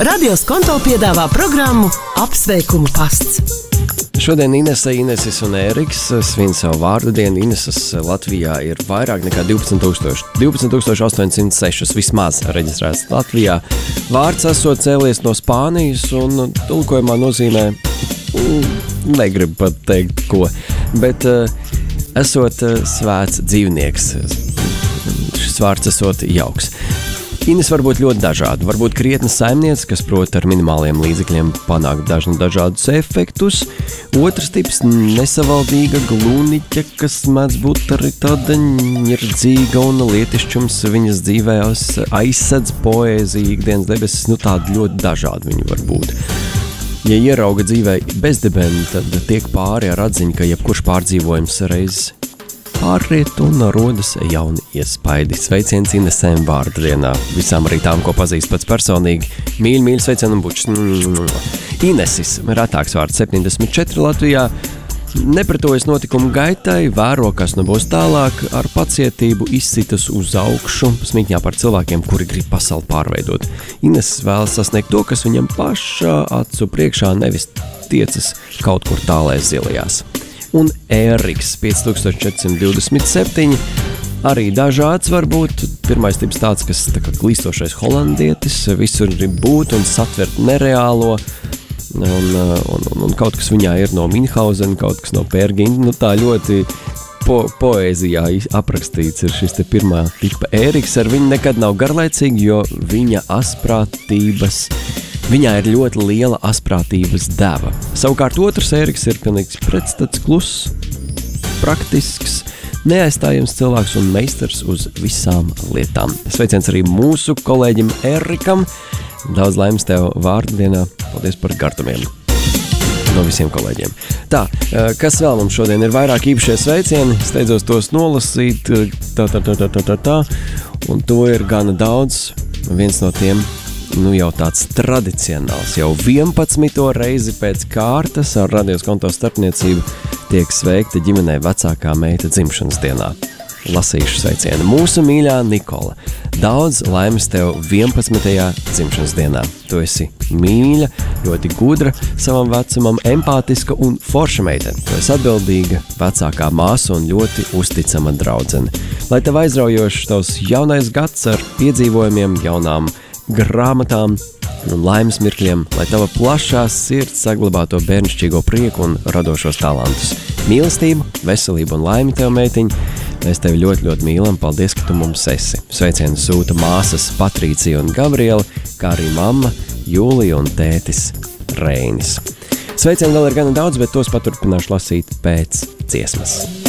Radio Skonto piedāvā programmu Apsveikumu pasts. Šodien Ineses un Ēriks svin savu vārdu dienu. Ineses Latvijā ir vairāk nekā 12,806 vismaz reģistrēts Latvijā. Vārds esot cēlies no Spānijas un tulkojumā nozīmē, negribu pat teikt ko, bet esot svēts dzīvnieks. Šis vārds esot jauks. Ines var būt ļoti dažādi. Varbūt krietna saimniece, kas prot ar minimāliem līdzekļiem panākt dažādus efektus. Otrs tips – nesavaldīga glūniķa, kas mēdz būt arī tāda ņirdzīga un lietišķums viņas dzīvē aizsedz poēzija, ikdienas debesis. Tādi ļoti dažādi viņi var būt. Ja ierauga dzīvē bezdibeni, tad tiek pāri ar atziņu, ka jebkurš pārdzīvojums reiz pārriet un rodas jauni iespaidi. Sveiciens Inesēm vārdu dienā. Visām arī tām, ko pazīst pats personīgi. Mīļi sveicienu un bučs. Inesis, retāks vārds 74 Latvijā. Nepretojas notikumu gaitai, vēro, kas nu būs tālāk, ar pacietību izsitas uz augšu, smīkņā par cilvēkiem, kuri grib pasauli pārveidot. Inesis vēlas sasniegt to, kas viņam pašā acu priekšā, nevis tiecas kaut kur tālēs zilajās. Un Ēriks 5427, arī dažāds var būt. Pirmais tips tāds, kas tā kā glīstošais holandietis, visur grib būt un satvert nereālo, un kaut kas viņā ir no Minhausena, kaut kas no Pērginda, tā ļoti poēzijā aprakstīts ir šis te pirmā tipa Ēriks. Ar viņu nekad nav garlaicīgi, jo viņā ir ļoti liela asprātības deva. Savukārt otrs Ēriks ir pilnīgs pretstats, kluss, praktisks, neaizstājams cilvēks un meistars uz visām lietām. Sveiciens arī mūsu kolēģim Ērikam. Daudz laimes tev vārdu dienā. Paldies par gardumiem no visiem kolēģiem. Tā, kas vēl mums šodien ir vairāk īpašie sveicieni? Steidzos tos nolasīt. Tā. Un to ir gana daudz. Viens no tiem jau tāds tradicionāls, jau 11. reizi pēc kārtas ar Radio Skonto starpniecību tiek sveikta ģimenei vecākā meita dzimšanas dienā. Lasīšu sveicienu. Mūsu mīļā Nikola. Daudz laimes tev 11. dzimšanas dienā. Tu esi mīļa, ļoti gudra savam vecumam, empātiska un forša meitene. Tu esi atbildīga vecākā māsa un ļoti uzticama draudzene. Lai tev aizraujošs tavs jaunais gads ar piedzīvojumiem, jaunām grāmatām un laimes mirkļiem, lai tava plašā sirds saglabāto bērnišķīgo prieku un radošos talantus. Mīlestību, veselību un laimi tev, meitiņ. Mēs tevi ļoti, ļoti mīlam. Paldies, ka tu mums esi. Sveicienu sūta māsas Patricija un Gabriela, kā arī mamma Jūlija un tētis Reinis. Sveicienu vēl ir gana daudz, bet tos paturpināšu lasīt pēc dziesmas.